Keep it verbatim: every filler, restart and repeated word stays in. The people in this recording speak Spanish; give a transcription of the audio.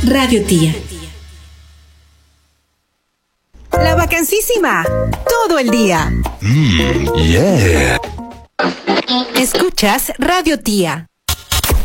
Radio Tía. La vacancísima, todo el día. Mm, yeah. Escuchas Radio Tía.